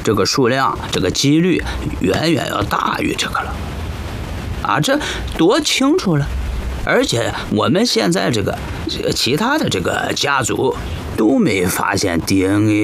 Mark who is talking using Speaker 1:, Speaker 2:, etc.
Speaker 1: 这个数量，这个几率远远要大于这个了。啊，这多清楚了！而且我们现在这个其他的这个家族都没发现 DNA